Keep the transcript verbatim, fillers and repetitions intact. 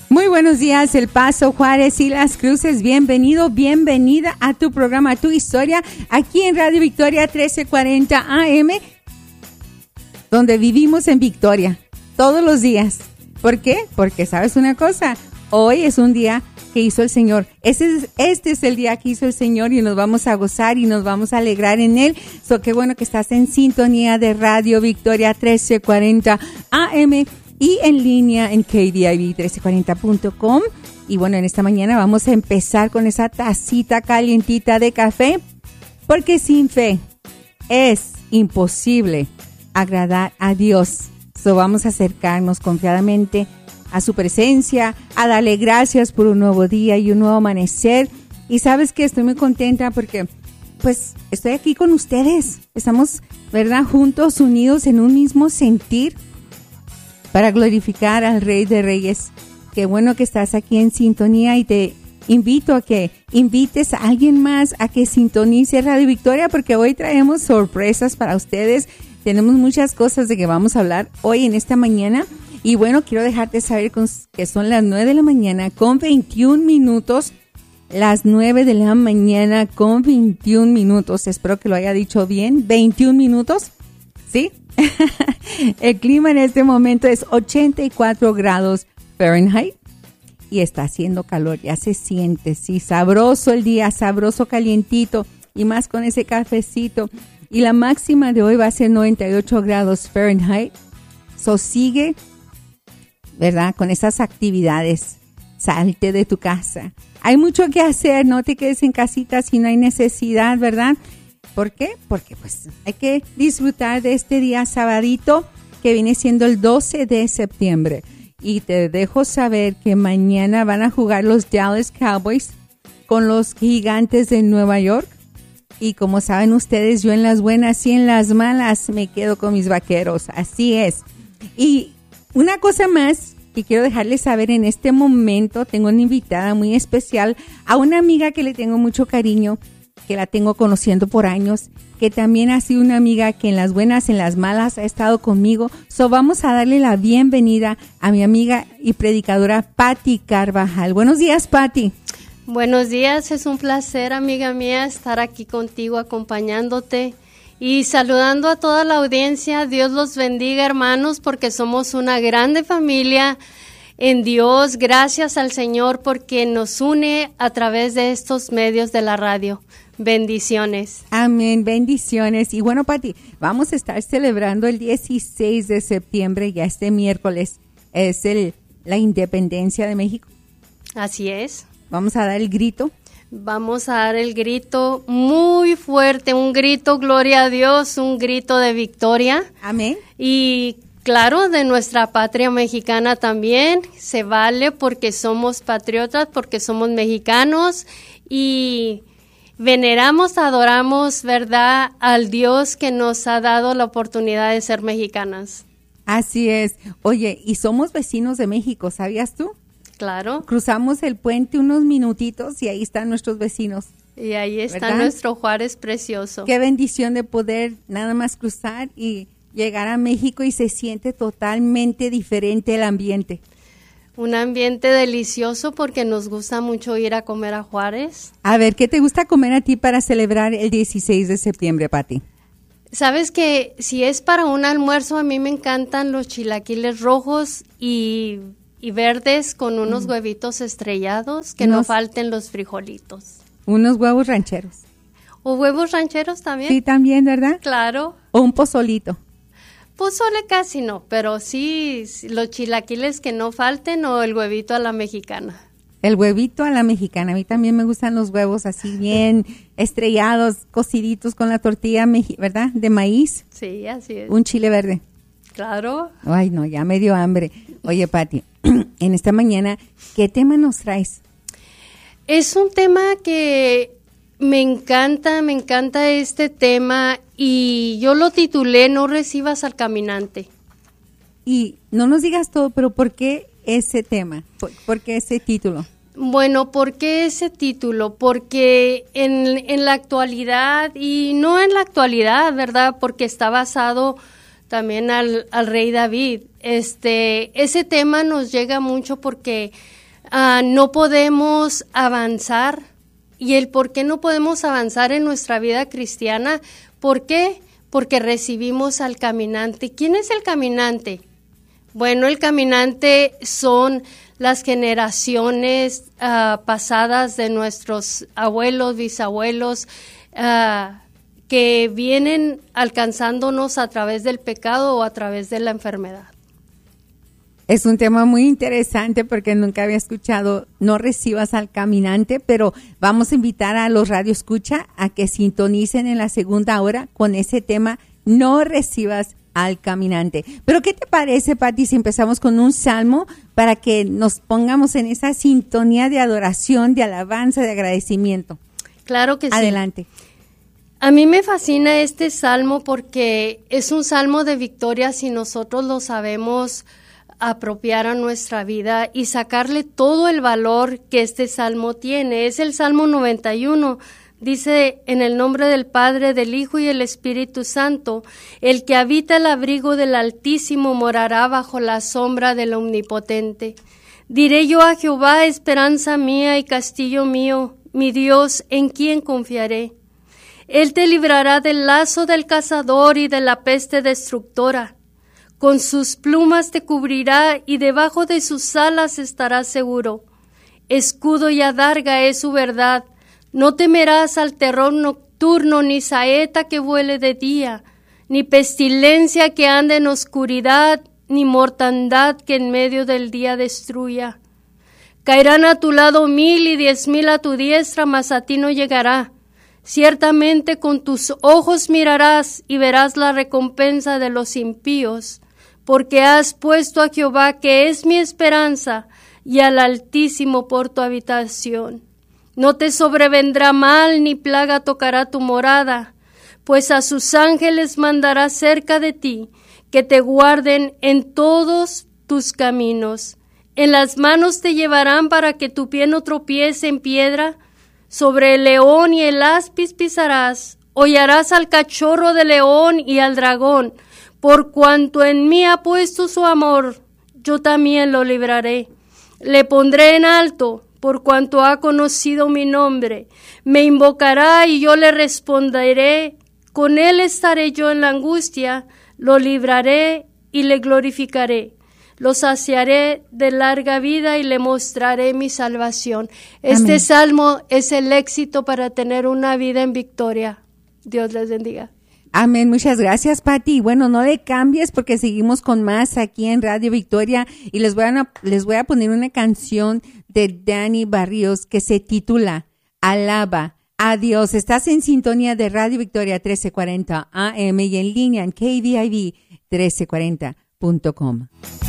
Muy buenos días, El Paso, Juárez y Las Cruces. Bienvenido, bienvenida a tu programa, Tu Historia, aquí en Radio Victoria trece cuarenta A M, donde vivimos en Victoria todos los días. ¿Por qué? Porque sabes una cosa, hoy es un día que hizo el Señor. Este es, este es el día que hizo el Señor y nos vamos a gozar y nos vamos a alegrar en él. So, qué bueno que estás en sintonía de Radio Victoria trece cuarenta A M. Y en línea en K D I V trece cuarenta punto com. Y bueno, en esta mañana vamos a empezar con esa tacita calientita de café, porque sin fe es imposible agradar a Dios. So vamos a acercarnos confiadamente a su presencia, a darle gracias por un nuevo día y un nuevo amanecer. Y sabes que estoy muy contenta porque pues estoy aquí con ustedes. Estamos, ¿verdad?, juntos, unidos en un mismo sentir, para glorificar al Rey de Reyes. Qué bueno que estás aquí en sintonía y te invito a que invites a alguien más a que sintonice Radio Victoria, porque hoy traemos sorpresas para ustedes. Tenemos muchas cosas de que vamos a hablar hoy en esta mañana. Y bueno, quiero dejarte saber que son las nueve de la mañana con veintiún minutos. Las nueve de la mañana con veintiún minutos. Espero que lo haya dicho bien. veintiún minutos. ¿Sí? El clima en este momento es ochenta y cuatro grados Fahrenheit y está haciendo calor, ya se siente, sí, sabroso el día, sabroso, calientito y más con ese cafecito. Y la máxima de hoy va a ser noventa y ocho grados Fahrenheit. So sigue, ¿verdad?, con esas actividades. Salte de tu casa. Hay mucho que hacer, no te quedes en casita si no hay necesidad, ¿verdad? ¿Por qué? Porque pues hay que disfrutar de este día sabadito que viene siendo el doce de septiembre. Y te dejo saber que mañana van a jugar los Dallas Cowboys con los Gigantes de Nueva York. Y como saben ustedes, yo en las buenas y en las malas me quedo con mis vaqueros. Así es. Y una cosa más que quiero dejarles saber en este momento, tengo una invitada muy especial, a una amiga que le tengo mucho cariño, que la tengo conociendo por años, que también ha sido una amiga que en las buenas, en las malas ha estado conmigo. So vamos a darle la bienvenida a mi amiga y predicadora Patti Carvajal. Buenos días, Patti. Buenos días, es un placer, amiga mía, estar aquí contigo acompañándote y saludando a toda la audiencia. Dios los bendiga, hermanos, porque somos una grande familia en Dios. Gracias al Señor porque nos une a través de estos medios de la radio. Bendiciones. Amén, bendiciones. Y bueno, Patti, vamos a estar celebrando el dieciséis de septiembre, ya este miércoles, es el, la independencia de México. Así es. Vamos a dar el grito. Vamos a dar el grito muy fuerte, un grito, gloria a Dios, un grito de victoria. Amén. Y claro, de nuestra patria mexicana también se vale porque somos patriotas, porque somos mexicanos y veneramos, adoramos, ¿verdad?, al Dios que nos ha dado la oportunidad de ser mexicanas. Así es. Oye, y somos vecinos de México, ¿sabías tú? Claro. Cruzamos el puente unos minutitos y ahí están nuestros vecinos. Y ahí está, ¿verdad?, nuestro Juárez precioso. Qué bendición de poder nada más cruzar y llegar a México y se siente totalmente diferente el ambiente. Un ambiente delicioso porque nos gusta mucho ir a comer a Juárez. A ver, ¿qué te gusta comer a ti para celebrar el dieciséis de septiembre, Patti? Sabes que si es para un almuerzo, a mí me encantan los chilaquiles rojos y, y verdes con unos mm. huevitos estrellados, que unos, no falten los frijolitos. Unos huevos rancheros. ¿O huevos rancheros también? Sí, también, ¿verdad? Claro. O un pozolito. Pozole casi no, pero sí los chilaquiles que no falten o el huevito a la mexicana. El huevito a la mexicana. A mí también me gustan los huevos así bien estrellados, cociditos con la tortilla, ¿verdad?, de maíz. Sí, así es. Un chile verde. Claro. Ay, no, ya me dio hambre. Oye, Patti, en esta mañana, ¿qué tema nos traes? Es un tema que me encanta, me encanta este tema y yo lo titulé No recibas al caminante. Y no nos digas todo, pero ¿por qué ese tema? ¿Por, por qué ese título? Bueno, ¿por qué ese título? Porque en, en la actualidad, y no en la actualidad, ¿verdad? Porque está basado también al, al rey David. Este, ese tema nos llega mucho porque uh, no podemos avanzar. ¿Y el por qué no podemos avanzar en nuestra vida cristiana? ¿Por qué? Porque recibimos al caminante. ¿Quién es el caminante? Bueno, el caminante son las generaciones uh, pasadas de nuestros abuelos, bisabuelos, uh, que vienen alcanzándonos a través del pecado o a través de la enfermedad. Es un tema muy interesante porque nunca había escuchado no recibas al caminante, pero vamos a invitar a los radioescucha a que sintonicen en la segunda hora con ese tema, no recibas al caminante. Pero ¿qué te parece, Pati, si empezamos con un salmo para que nos pongamos en esa sintonía de adoración, de alabanza, de agradecimiento? Claro que sí. Adelante. A mí me fascina este salmo porque es un salmo de victoria si nosotros lo sabemos apropiar a nuestra vida y sacarle todo el valor que este salmo tiene. Es el Salmo noventa y uno. Dice, en el nombre del Padre, del Hijo y del Espíritu Santo, el que habita el abrigo del Altísimo morará bajo la sombra del Omnipotente. Diré yo a Jehová, esperanza mía y castillo mío, mi Dios, en quien confiaré. Él te librará del lazo del cazador y de la peste destructora. Con sus plumas te cubrirá y debajo de sus alas estarás seguro. Escudo y adarga es su verdad. No temerás al terror nocturno, ni saeta que vuele de día, ni pestilencia que ande en oscuridad, ni mortandad que en medio del día destruya. Caerán a tu lado mil y diez mil a tu diestra, mas a ti no llegará. Ciertamente con tus ojos mirarás y verás la recompensa de los impíos, porque has puesto a Jehová, que es mi esperanza, y al Altísimo por tu habitación. No te sobrevendrá mal, ni plaga tocará tu morada, pues a sus ángeles mandará cerca de ti, que te guarden en todos tus caminos. En las manos te llevarán para que tu pie no tropiece en piedra. Sobre el león y el áspid pisarás, hollarás al cachorro de león y al dragón. Por cuanto en mí ha puesto su amor, yo también lo libraré. Le pondré en alto, por cuanto ha conocido mi nombre. Me invocará y yo le responderé. Con él estaré yo en la angustia, lo libraré y le glorificaré. Lo saciaré de larga vida y le mostraré mi salvación. Este Amén. Salmo es el éxito para tener una vida en victoria. Dios les bendiga. Amén, muchas gracias, Pati. Bueno, no le cambies porque seguimos con más aquí en Radio Victoria y les voy a, les voy a poner una canción de Dani Barrios que se titula Alaba a Dios. Estás en sintonía de Radio Victoria trece cuarenta A M y en línea en K V I V trece cuarenta punto com.